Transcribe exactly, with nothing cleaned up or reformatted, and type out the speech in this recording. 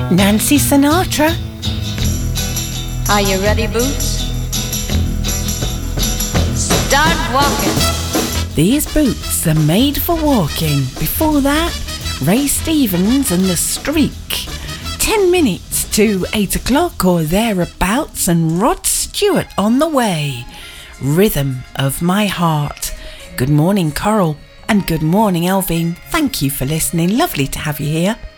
Nancy Sinatra. Are you ready, Boots? Start walking. These boots are made for walking. Before that, Ray Stevens and The Streak. Ten minutes to eight o'clock or thereabouts, and Rod Stewart on the way. Rhythm of My Heart. Good morning, Coral, and good morning, Elvin. Thank you for listening. Lovely to have you here.